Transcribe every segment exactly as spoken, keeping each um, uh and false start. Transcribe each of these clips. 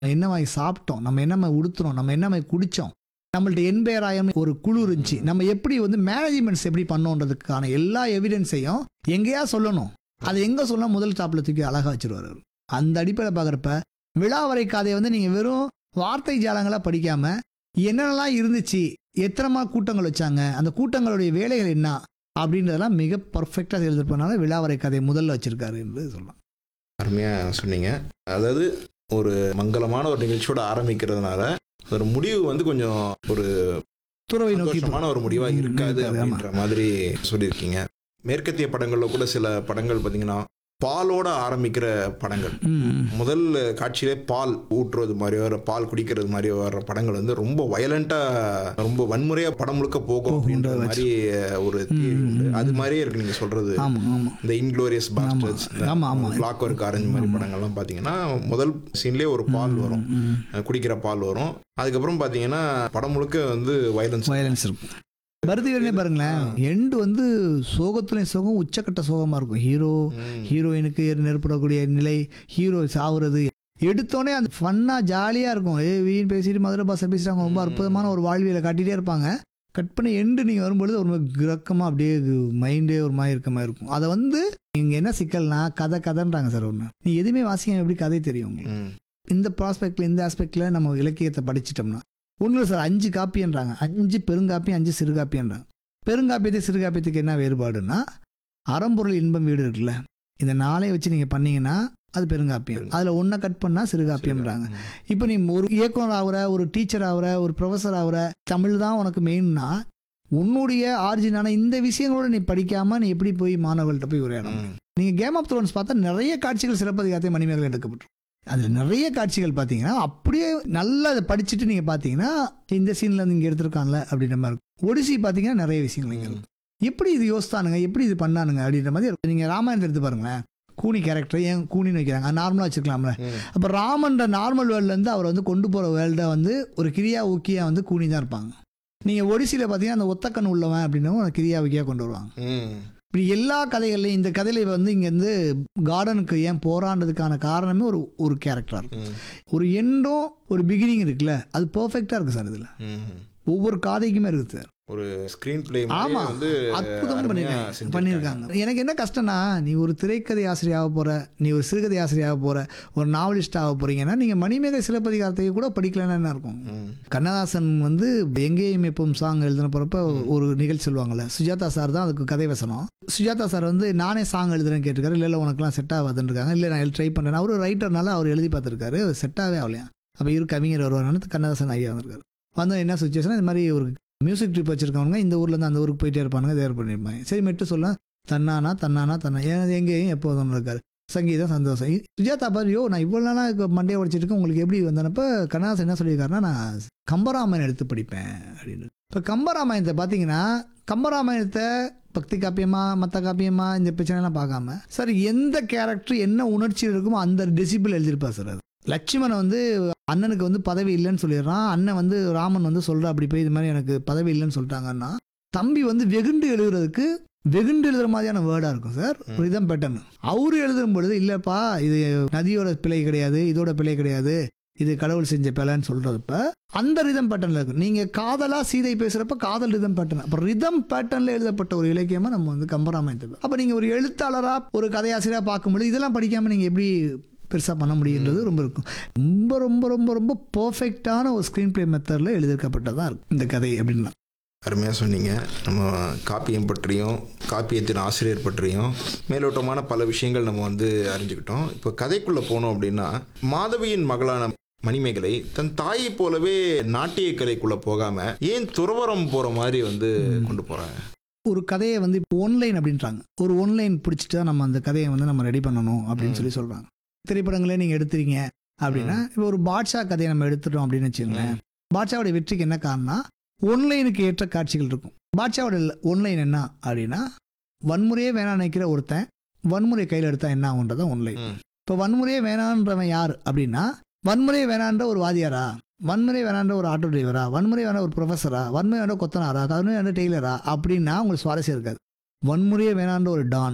என்ன மாதிரி சாப்பிட்டோம், நம்ம என்ன மாதிரி உடுத்துறோம், நம்ம என்ன மாதிரி குடித்தோம், நம்மள்ட்ட எண்பேராயிரம் ஒரு குழு இருந்துச்சு, நம்ம எப்படி வந்து மேனேஜ்மெண்ட்ஸ் எப்படி பண்ணோன்றதுக்கான எல்லா எவிடன்ஸையும் எங்கேயா சொல்லணும். அது எங்கே சொல்ல முதல் டாப்பில் தூக்கி அழகாக வச்சுருவார். அந்த அடிப்படையில் பார்க்குறப்ப விழாவரை கதையை வந்து நீங்கள் வெறும் வார்த்தை ஜாலங்களாக படிக்காமல் என்னென்னலாம் இருந்துச்சு, எத்தனை கூட்டங்கள் வச்சாங்க, அந்த கூட்டங்களுடைய வேலைகள் என்ன அப்படின்றதெல்லாம் மிக பர்ஃபெக்டாக எழுதிருப்பனால விழாவரை கதையை முதல்ல வச்சுருக்காரு என்று சொல்லலாம். அருமையாக சொன்னீங்க. அதாவது ஒரு மங்களமான ஒரு நிகழ்ச்சியோட ஆரம்பிக்கிறதுனால ஒரு முடிவு வந்து கொஞ்சம் ஒரு துறவை நோக்கமான ஒரு முடிவாக இருக்காது அப்படின்ற மாதிரி சொல்லியிருக்கீங்க. மேற்கத்திய படங்களில் கூட சில படங்கள் பார்த்தீங்கன்னா பாலோட ஆரம்பிக்கிற படங்கள், முதல் காட்சியிலே பால் ஊற்றுறது மாதிரியோ பால் குடிக்கிறது மாதிரியோ வர்ற படங்கள் வந்து ரொம்ப வயலண்டா, ரொம்ப வன்முறையா படம் முழுக்க போகும் அப்படின்ற மாதிரி ஒரு தியரி உண்டு. அது மாதிரியே இருக்கு நீங்க சொல்றது. இந்த Inglourious pastors, clock work orange மாதிரி படங்கள்லாம் பாத்தீங்கன்னா முதல் சீன்லயே ஒரு பால் வரும், குடிக்கிற பால் வரும். அதுக்கப்புறம் பாத்தீங்கன்னா படம் முழுக்க வந்து வயலன்ஸ் வயலன்ஸ் இருக்கும். பருத்திவீரனே பாருங்களேன், எண்டு வந்து சோகத்துலையும் சோகம், உச்சக்கட்ட சோகமாக இருக்கும். ஹீரோ ஹீரோயினுக்கு நெருப்படக்கூடிய நிலை, ஹீரோ சாவுறது, எடுத்தோடனே அந்த ஃபன்னாக ஜாலியாக இருக்கும். ஏ வீண் பேசிட்டு மதுரை பாச பேசிட்டாங்க, ரொம்ப அற்புதமான ஒரு வாழ்வியலை காட்டிகிட்டே இருப்பாங்க. கட் பண்ணி எண்டு நீங்கள் வரும்பொழுது ஒரு மாதிரி கிரக்கமாக அப்படியே மைண்டே ஒரு மாதிரி இருக்க மாதிரி இருக்கும். அதை வந்து நீங்கள் என்ன சிக்கல்னா கதை கதைன்றாங்க சார். ஒன்று நீ எதுவுமே வாசிக்க எப்படி கதை தெரியும் உங்களுக்கு. இந்த ப்ராஸ்பெக்டில் இந்த ஆஸ்பெக்டில் நம்ம இலக்கியத்தை படிச்சிட்டோம்னா ஒன்றும் சார், அஞ்சு காப்பின்றாங்க, அஞ்சு பெருங்காப்பி அஞ்சு சிறுகாப்பின்றாங்க. பெருங்காப்பியத்தை சிறுகாப்பியத்துக்கு என்ன வேறுபாடுன்னா, அறம்பொருள் இன்பம் வீடு இருக்குல்ல, இந்த நாளை வச்சு நீங்கள் பண்ணீங்கன்னா அது பெருங்காப்பியம், அதில் ஒன்றை கட் பண்ணால் சிறுகாப்பியம்ன்றாங்க. இப்போ நீ ஒரு இயக்குனர் ஆகிற, ஒரு டீச்சர் ஆகிற, ஒரு ப்ரொஃபஸர் ஆகிற, தமிழ் தான் உனக்கு மெயின்னா உன்னுடைய ஆரிஜினான இந்த விஷயங்களோட நீ படிக்காமல் நீ எப்படி போய் மாணவர்கள்ட்ட போய் உரையாடணும். நீங்கள் கேம் ஆஃப் த்ரோன்ஸ் பார்த்தா நிறைய காட்சிகள் சிலப்பதிகாரத்தை மணிமேகலை எடுக்கப்பட்டிருக்கும். அதில் நிறைய காட்சிகள் பார்த்தீங்கன்னா அப்படியே நல்லா அதை படிச்சுட்டு நீங்கள் பார்த்தீங்கன்னா இந்த சீனில் வந்து இங்கே எடுத்துருக்காங்கல்ல அப்படின்ற மாதிரி இருக்கும். ஒடிசி பார்த்தீங்கன்னா நிறைய விஷயங்கள் இங்கே இருக்கும். எப்படி இது யோசித்தானுங்க, எப்படி இது பண்ணானுங்க அப்படின்ற மாதிரி இருக்கும். நீங்கள் ராமாயணத்தை எடுத்து பாருங்களேன், கூனி கேரக்டர் ஏன் கூனின்னு வைக்கிறாங்க, அது நார்மலாக வச்சுக்கலாம்ல. அப்போ ராமன்ற நார்மல் வேர்ல்டுலேருந்து அவர் வந்து கொண்டு போகிற வேர்ல்டை வந்து ஒரு கிரியா ஊக்கியாக வந்து கூனி தான் இருப்பாங்க. நீங்கள் ஒடிசியில் பார்த்தீங்கன்னா அந்த ஒத்தக்கண் உள்ளவன் அப்படின்னா கிரியா ஊக்கியாக கொண்டு வருவாங்க. இப்படி எல்லா கதைகள்லையும் இந்த கதையில வந்து இங்கேருந்து கார்டனுக்கு ஏன் போராண்டதுக்கான காரணமே ஒரு ஒரு கேரக்டராக இருக்கும். ஒரு எண்டும் ஒரு பிகினிங் இருக்குல்ல, அது பர்ஃபெக்டாக இருக்குது சார். இதில் ஒவ்வொரு காதைக்குமே இருக்குது சார். ஒரு ஸ்கிரீன் பிளே ஆமா அற்புதம் பண்ணியிருக்காங்க. எனக்கு என்ன கஷ்டம்னா, நீ ஒரு திரைக்கதை ஆசிரியர் ஆக போற, நீ ஒரு சிறுகதை ஆசிரியர் ஆக போற, ஒரு நாவலிஸ்ட் ஆக போறீங்கன்னா நீங்க மணிமேகலை சிலப்பதிகாரத்தை கூட படிக்கலன்னா என்ன இருக்கும். கண்ணதாசன் வந்து எங்கேயும் எப்பவும் சாங் எழுதின போறப்ப ஒரு நிகழ்ச்சி சொல்லுவாங்கல்ல, சுஜாதா சார் தான் அதுக்கு கதை வசனம். சுஜாதா சார் வந்து நானே சாங் எழுதுறேன்னு கேட்டிருக்காரு. இல்லை இல்லை உனக்குலாம் செட் ஆகாதுன்னு இருக்காங்க. இல்லை நான் ட்ரை பண்ணுறேன். அவர் ரைட்டர்னால அவர் எழுதி பார்த்துருக்காரு, செட்டாகவே ஆகலையா. அப்போ இரு கவிஞர் வருவாங்க. கண்ணதாசன் ஐயா வந்திருக்காரு. வந்து என்ன சுச்சுவேஷன், இது மாதிரி ஒரு மியூசிக் ட்ரிப் வச்சிருக்கவங்க இந்த ஊர்லேருந்து அந்த ஊருக்கு போயிட்டே இருப்பானுங்க, தேர் பண்ணியிருப்பாங்க. சரி மெட்டு சொல்ல தன்னானா தன்னானா தன்னா ஏன் எங்கேயும் எப்போதும் இருக்காரு, சங்கீதம் சந்தோஷம். சுஜாதா பாரு, யோ நான் இவ்வளோ நாளாக மண்டையை உடைச்சிட்டு இருக்கேன், உங்களுக்கு எப்படி வந்தனப்போ கண்ணதாசன் என்ன சொல்லியிருக்காருன்னா, நான் கம்பராமாயணம் எடுத்து படிப்பேன் அப்படின்னு. இப்போ கம்பராமாயணத்தை பார்த்தீங்கன்னா, கம்பராமாயணத்தை பக்தி காப்பியமா மற்ற காப்பியமா இந்த பிரச்சனைலாம் பார்க்காம சார் எந்த கேரக்டர் என்ன உணர்ச்சி இருக்குமோ அந்த டெசிபிள் எழுதியிருப்பா சார். அது லட்சுமணன் வந்து அண்ணனுக்கு வந்து பதவி இல்லைன்னு சொல்லிடுறான். அண்ணன் வந்து ராமன் வந்து சொல்கிறா அப்படி போய் இது மாதிரி எனக்கு பதவி இல்லைன்னு சொல்லிட்டாங்கன்னா, தம்பி வந்து வெகுண்டு எழுதுறதுக்கு வெகுண்டு எழுதுற மாதிரியான வேர்டாக இருக்கும் சார். ரிதம் பேட்டர்ன் அவரு எழுதும் பொழுது இல்லைப்பா இது நதியோட பிழை கிடையாது, இதோட பிழை கிடையாது, இது கடவுள் செஞ்ச பிழைன்னு சொல்றப்ப அந்த ரிதம் பேட்டர்ல இருக்கு. நீங்க காதலா சீதை பேசுறப்ப காதல் ரிதம் பேட்டர்ன். அப்ப ரிதம் பேட்டர்ன்ல எழுதப்பட்ட ஒரு இலக்கியமா நம்ம வந்து கம்பராமாயணத்தை. அப்ப நீங்க ஒரு எழுத்தாளரா ஒரு கதையாசிரியரா பார்க்கும்போது இதெல்லாம் படிக்காம நீங்க எப்படி பெருசாக பண்ண முடியுன்றது ரொம்ப இருக்கும். ரொம்ப ரொம்ப ரொம்ப ரொம்ப பர்ஃபெக்டான ஒரு ஸ்க்ரீன் பிளே மெத்தடில் எழுதியிருக்கப்பட்டதாக இருக்கும் இந்த கதை அப்படின்னா. அருமையாக சொன்னீங்க. நம்ம காப்பியம் பற்றியும் காப்பியத்தின் ஆசிரியர் பற்றியும் மேலோட்டமான பல விஷயங்கள் நம்ம வந்து அறிஞ்சுக்கிட்டோம். இப்போ கதைக்குள்ளே போனோம் அப்படின்னா, மாதவியின் மகளான மணிமேகலை தன் தாயை போலவே நாட்டிய கலைக்குள்ளே போகாமல் ஏன் துறவரம் போகிற மாதிரி வந்து கொண்டு போகிறாங்க. ஒரு கதையை வந்து இப்போ ஒன்லைன் அப்படின்றாங்க. ஒரு ஒன்லைன் பிடிச்சிட்டு தான் நம்ம அந்த கதையை வந்து நம்ம ரெடி பண்ணணும் அப்படின்னு சொல்லி சொல்கிறாங்க. திரைப்படங்களே நீங்கள் எடுத்துறீங்க அப்படின்னா, இப்போ ஒரு பாட்ஷா கதையை நம்ம எடுத்துட்டோம் அப்படின்னு வச்சுக்கோங்களேன். பாட்ஷாவோட வெற்றிக்கு என்ன காரணம்னா, ஒன்லைனுக்கு ஏற்ற காட்சிகள் இருக்கும். பாட்ஷாவோட ஒன்லைன் என்ன அப்படின்னா, வன்முறையே வேணாம் நினைக்கிற ஒருத்தன் வன்முறை கையில் எடுத்தா என்ன ஆகுன்றதான் ஒன்லைன். இப்போ வன்முறையே வேணான்றவன் யார் அப்படின்னா, வன்முறையே வேணான்ற ஒரு வாதியாரா, வன்முறை வேணான்ற ஒரு ஆட்டோ டிரைவரா, வன்முறை வேணா ஒரு ப்ரொஃபஸரா, வன்முறை வேணா கொத்தனாரா, வன்முறை வேணா டெய்லரா அப்படின்னா உங்களுக்கு சுவாரஸ்யம் இருக்காது. வன்முறையே வேணான்ற ஒரு டான்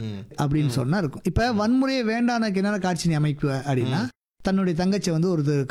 அப்படின்னு சொன்னா இருக்கும். இப்ப வன்முறையை வேண்டானக்கு என்னென்ன காட்சி நீ அமைக்குவ அப்படின்னா, தன்னுடைய தங்கச்சி வந்து ஒரு